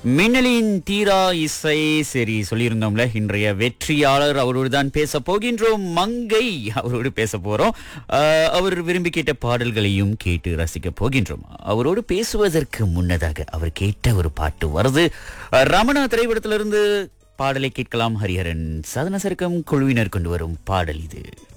மின்னலின் தீரா இசை சரி சொல்லியிருந்தோம்ல, இன்றைய வெற்றியாளர் அவரோடு தான் பேச போகின்றோம். மங்கை அவரோடு பேச போறோம். அவர் விரும்பி கேட்ட பாடல்களையும் கேட்டு ரசிக்க போகின்றோம். அவரோடு பேசுவதற்கு முன்னதாக அவர் கேட்ட ஒரு பாட்டு வருது. ரமணா திரைப்படத்திலிருந்து பாடலை கேட்கலாம். ஹரிஹரன் சாதன சருக்கம் குழுவினர் கொண்டு வரும் பாடல் இது.